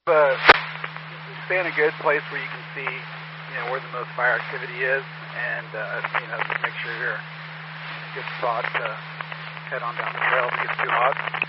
Stay in a good place where you can see, where the most fire activity is, and just make sure you're in a good spot to head on down the trail if it gets too hot.